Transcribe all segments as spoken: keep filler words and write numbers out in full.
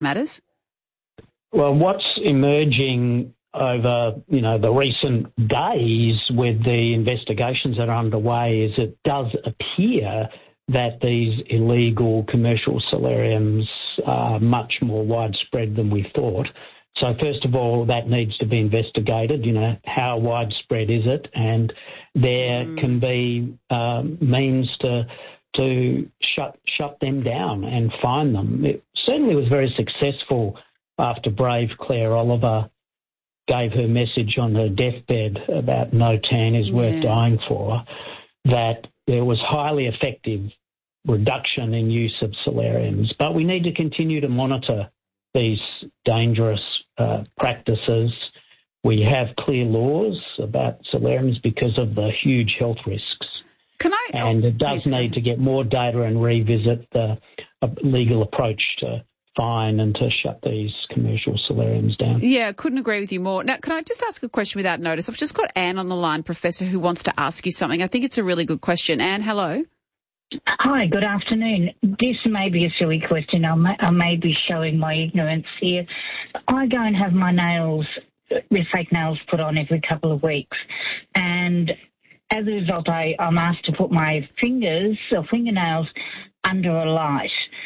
matters? Well, what's emerging over, you know, the recent days with the investigations that are underway is it does appear that these illegal commercial solariums are much more widespread than we thought. So first of all, that needs to be investigated. You know, how widespread is it? And there mm. can be um, means to to shut shut them down and fine them. It certainly was very successful after brave Claire Oliver gave her message on her deathbed about no tan is yeah. worth dying for, that there was highly effective reduction in use of solariums. But we need to continue to monitor these dangerous uh, practices. We have clear laws about solariums because of the huge health risks. Can I? And it does yes, need to get more data and revisit the uh, legal approach to fine and to shut these commercial solariums down. Yeah, couldn't agree with you more. Now, can I just ask a question without notice? I've just got Anne on the line, Professor, who wants to ask you something. I think it's a really good question. Anne, hello. Hi, good afternoon. This may be a silly question. I may, I may be showing my ignorance here. I go and have my nails, with fake nails put on every couple of weeks, and as a result, I, I'm asked to put my fingers or fingernails under a light.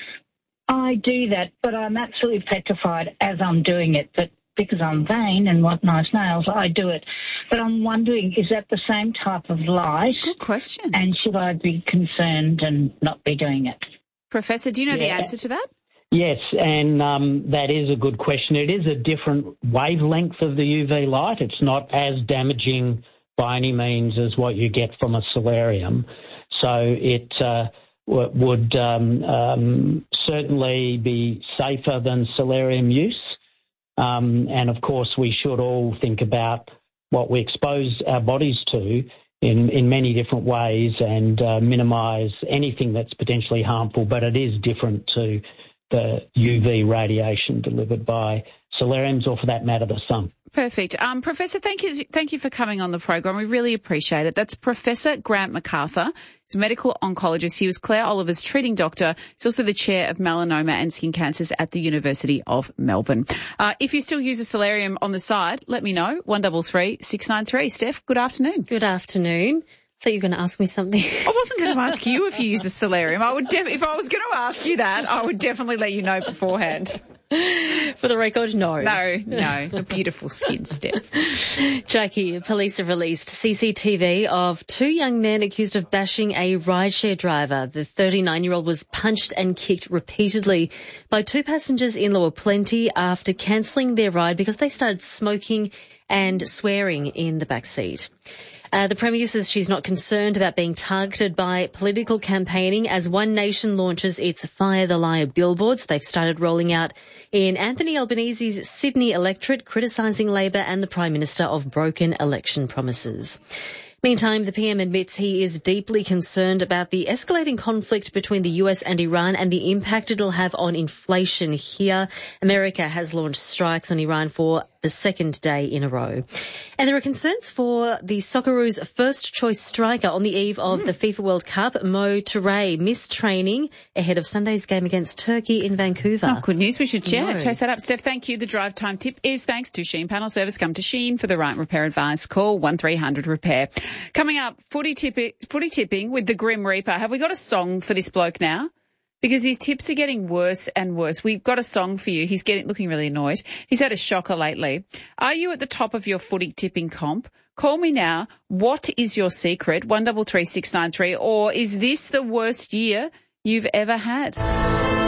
I do that, but I'm absolutely petrified as I'm doing it. But because I'm vain and want nice nails, I do it. But I'm wondering, is that the same type of light? Good question. And should I be concerned and not be doing it? Professor, do you know yeah. the answer to that? Yes, and um, that is a good question. It is a different wavelength of the U V light. It's not as damaging by any means as what you get from a solarium. So it uh, w- would um, um, certainly be safer than solarium use. Um, and, of course, we should all think about what we expose our bodies to in, in many different ways and uh, minimise anything that's potentially harmful, but it is different to the U V radiation delivered by solariums or, for that matter, the sun. Perfect. Um, Professor, thank you thank you for coming on the program. We really appreciate it. That's Professor Grant MacArthur. He's a medical oncologist. He was Claire Oliver's treating doctor. He's also the chair of melanoma and skin cancers at the University of Melbourne. Uh, if you still use a solarium on the side, let me know. one double three six nine three. Steph, good afternoon. Good afternoon. I thought you were going to ask me something. I wasn't going to ask you if you use a solarium. I would def- if I was going to ask you that, I would definitely let you know beforehand. For the record, no. No, no. A beautiful skin, Steph. Jackie, police have released C C T V of two young men accused of bashing a rideshare driver. The thirty-nine-year-old was punched and kicked repeatedly by two passengers in Lower Plenty after cancelling their ride because they started smoking and swearing in the back seat. Uh, the Premier says she's not concerned about being targeted by political campaigning as One Nation launches its Fire the Liar billboards. They've started rolling out in Anthony Albanese's Sydney electorate, criticising Labor and the Prime Minister of broken election promises. Meantime, the P M admits he is deeply concerned about the escalating conflict between the U S and Iran and the impact it'll have on inflation here. America has launched strikes on Iran for the second day in a row. And there are concerns for the Socceroos' first-choice striker on the eve of mm. the FIFA World Cup. Mo Touré missed training ahead of Sunday's game against Turkey in Vancouver. Oh, good news. We should yeah, no. chase that up. Steph, thank you. The drive time tip is thanks to Sheen Panel Service. Come to Sheen for the right repair advice. Call one three hundred repair. Coming up, footy, tip- footy tipping with the Grim Reaper. Have we got a song for this bloke now? Because his tips are getting worse and worse. We've got a song for you. He's getting looking really annoyed. He's had a shocker lately. Are you at the top of your footy tipping comp? Call me now. What is your secret? one double three six nine three. Or is this the worst year you've ever had?